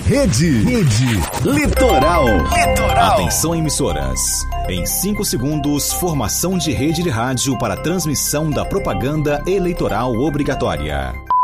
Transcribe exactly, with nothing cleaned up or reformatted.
Rede. Rede. Litoral. Litoral. Atenção, emissoras. Em cinco segundos, formação de rede de rádio para transmissão da propaganda eleitoral obrigatória.